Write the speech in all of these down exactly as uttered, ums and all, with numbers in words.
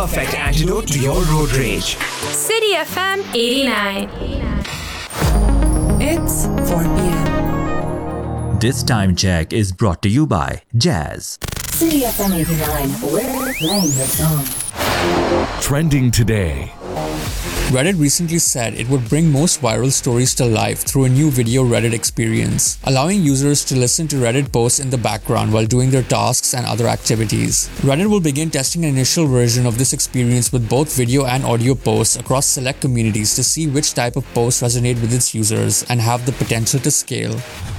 Perfect antidote to your road rage. City F M eighty-nine. It's four p.m. This time check is brought to you by Jazz. City F M eighty-nine, we're playing the song. Trending today. Reddit recently said it would bring most viral stories to life through a new video Reddit experience, allowing users to listen to Reddit posts in the background while doing their tasks and other activities. Reddit will begin testing an initial version of this experience with both video and audio posts across select communities to see which type of posts resonate with its users and have the potential to scale.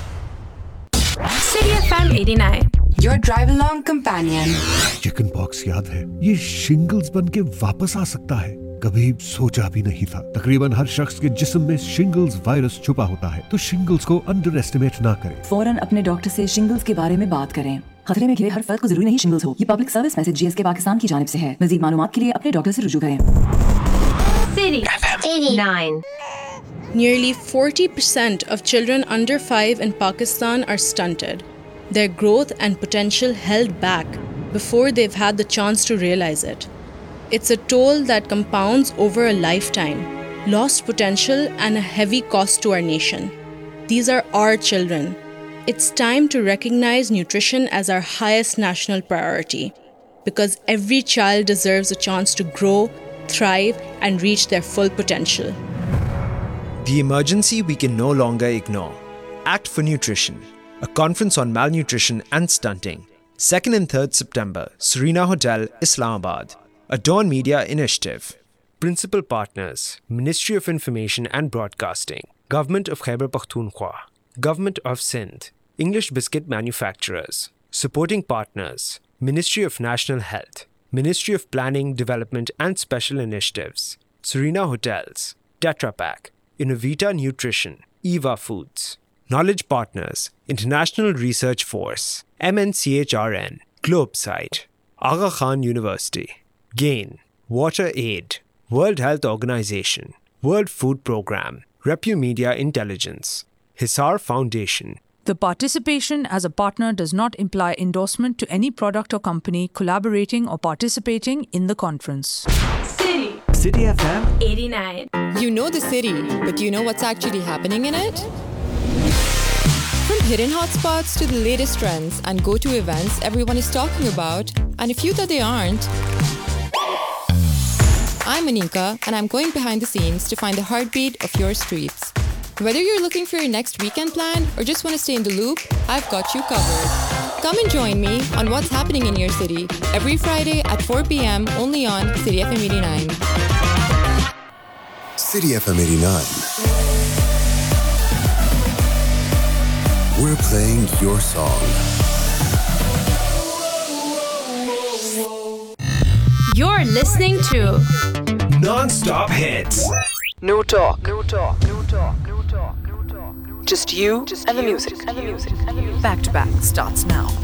City F M eighty-nine. Your drive-along companion. Chicken pox याद है? ये shingles बन के वापस आ सकता है। कभी सोचा भी नहीं था। तकरीबन हर शख्स के जिस्म में शिंगल्स वायरस छुपा होता है, तो शिंगल्स को अंडर एस्टिमेट ना करें। फौरन अपने डॉक्टर से शिंगल्स के बारे में बात करें। खतरे में घिरे हर फर्द को जरूरी नहीं शिंगल्स हो। ये public service message GSK Pakistan की जानिब से है। मज़ीद मालूमात के लिए अपने डॉक्टर से रुजू करें। City F M eighty-nine. Nearly forty percent of children under five in Pakistan are stunted, their growth and potential held back before they've had the chance to realize it. It's a toll that compounds over a lifetime, lost potential and a heavy cost to our nation. These are our children. It's time to recognize nutrition as our highest national priority, because every child deserves a chance to grow, thrive, and reach their full potential. The emergency we can no longer ignore. Act for Nutrition, a conference on malnutrition and stunting. second and third September, Serena Hotel, Islamabad. A Dawn Media initiative. Principal partners, Ministry of Information and Broadcasting, Government of Khyber Pakhtunkhwa, Government of Sindh, English Biscuit Manufacturers. Supporting partners, Ministry of National Health, Ministry of Planning, Development and Special Initiatives, Serena Hotels, Tetra Pak, Innovita Nutrition, Eva Foods. Knowledge partners, International Research Force, M N C H R N, Globesite, Aga Khan University, GAIN, Water Aid, World Health Organization, World Food Programme, Repu Media Intelligence, Hisar Foundation. The participation as a partner does not imply endorsement to any product or company collaborating or participating in the conference. City City F M eighty-nine. You know the city, but do you know what's actually happening in it? From hidden hotspots to the latest trends and go-to events everyone is talking about, and a few that they aren't. I'm Anika, and I'm going behind the scenes to find the heartbeat of your streets. Whether you're looking for your next weekend plan or just want to stay in the loop, I've got you covered. Come and join me on what's happening in your city every Friday at four p.m. only on City F M eighty-nine. City F M eighty-nine. We're playing your song. You're listening to Non-stop hits. No talk. No talk. No talk. No talk. No talk. Just you and the music. And the music. And the music. Back to back starts now.